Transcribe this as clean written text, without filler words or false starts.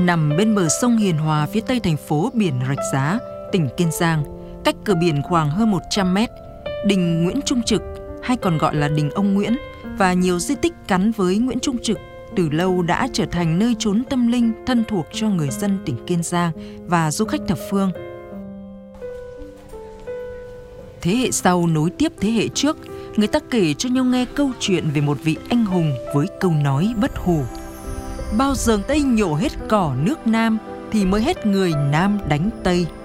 Nằm bên bờ sông Hiền Hòa phía tây thành phố Biển Rạch Giá, tỉnh Kiên Giang, cách cửa biển khoảng hơn 100 mét, đình Nguyễn Trung Trực, hay còn gọi là đình ông Nguyễn, và nhiều di tích gắn với Nguyễn Trung Trực từ lâu đã trở thành nơi trốn tâm linh thân thuộc cho người dân tỉnh Kiên Giang và du khách thập phương. Thế hệ sau nối tiếp thế hệ trước, người ta kể cho nhau nghe câu chuyện về một vị anh hùng với câu nói bất hủ: bao giờ Tây nhổ hết cỏ nước Nam thì mới hết người Nam đánh Tây.